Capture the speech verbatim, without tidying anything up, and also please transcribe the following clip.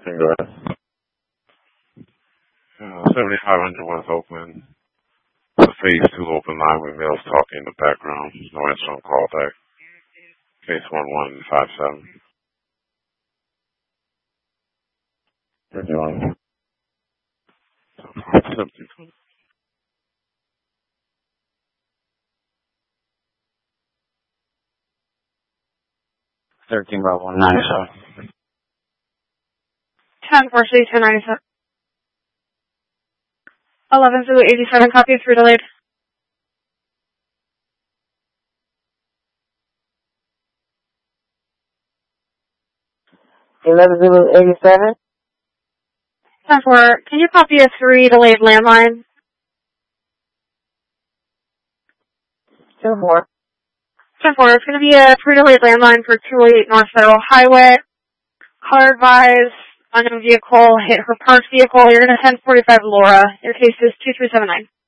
Can go ahead. Uh, seventy-five hundred West Oakland. The phase two open line with males talking in the background. No answer on call back. Case one one five seven. Where do you want? Thirteen by one ninety seven. Ten four C ten ninety seven. Eleven Zulu eighty seven. Copy three delayed. Eleven Zulu eighty seven. Ten four. Can you copy a three delayed landline? Ten four. Ten four. It's going to be a three delayed landline for two oh eight North Federal Highway. Car advised. Unknown vehicle hit her parked vehicle. You're going to ten forty-five Laura. Your case is two three seven nine.